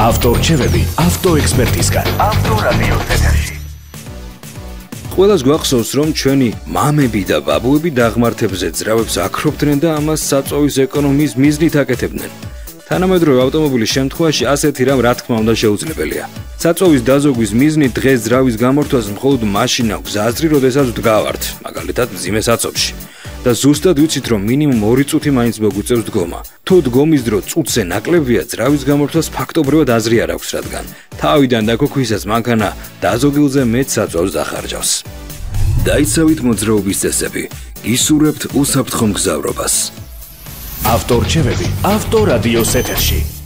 ავტორჩევები ავტოექსპერტისგან. ავტორადიოს ეთერში. ყველას გვახსოვს, რომ ჩვენი მამები და ბაბუები დაღმართებზე ძრავებს აქრობდნენ და ამას საწვავის ეკონომიის მიზნით აკეთებდნენ. თანამედროვე ავტომობილის შემთხვევაში ასეთი რამ რა თქმა უნდა შეუძლებელია. საწვავის დაზოგვის მიზნით დღეს ძრავის გამორთვას მხოლოდ მაშინ აქვს აზრი, როდესაც ვდგავართ, მაგალითად მძიმე საწვავში. და ზუსტად ვიცით, რომ მინიმუმ 2 წუთი მაინც მოგვიწევს დგომა. თუ დგომის დრო წუთზე ნაკლებია, ძრავის გამორთვას ფაქტობრივად აზრი არ აქვს, რადგან თავიდან დაქოქვისას მანქანა დაზოგილზე მეტ საწვავს დახარჯავს. დაიცავით მოძრაობის წესები, გისურვებთ უსაფრთხო მგზავრობას. ავტორჩევები ავტორადიოს ეთერში.